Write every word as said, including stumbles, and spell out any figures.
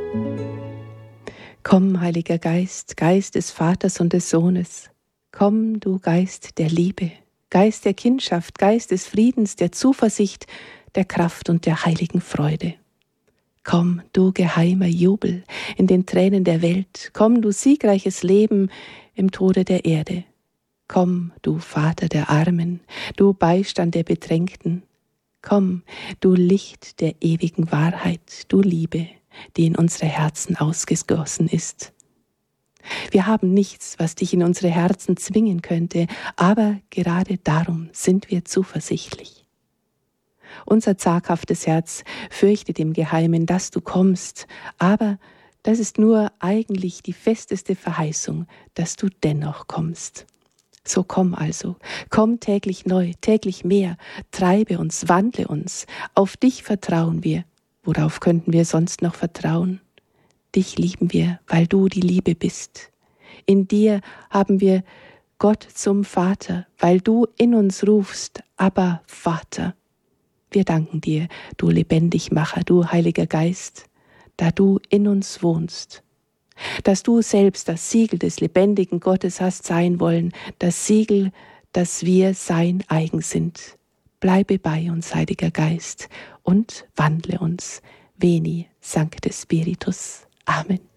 Komm, Heiliger Geist, Geist des Vaters und des Sohnes. Komm, du Geist der Liebe, Geist der Kindschaft, Geist des Friedens, der Zuversicht, der Kraft und der heiligen Freude. Komm, du geheimer Jubel in den Tränen der Welt. Komm, du siegreiches Leben im Tode der Erde. Komm, du Vater der Armen, du Beistand der Bedrängten. Komm, du Licht der ewigen Wahrheit, du Liebe, die in unsere Herzen ausgegossen ist. Wir haben nichts, was dich in unsere Herzen zwingen könnte, aber gerade darum sind wir zuversichtlich. Unser zaghaftes Herz fürchtet im Geheimen, dass du kommst, aber das ist nur eigentlich die festeste Verheißung, dass du dennoch kommst. So komm also, komm täglich neu, täglich mehr, treibe uns, wandle uns, auf dich vertrauen wir. Worauf könnten wir sonst noch vertrauen? Dich lieben wir, weil du die Liebe bist. In dir haben wir Gott zum Vater, weil du in uns rufst, aber Vater. Wir danken dir, du Lebendigmacher, du Heiliger Geist, da du in uns wohnst, dass du selbst das Siegel des lebendigen Gottes hast sein wollen, das Siegel, dass wir sein eigen sind. Bleibe bei uns, Heiliger Geist, und wandle uns. Veni, Sancte Spiritus. Amen.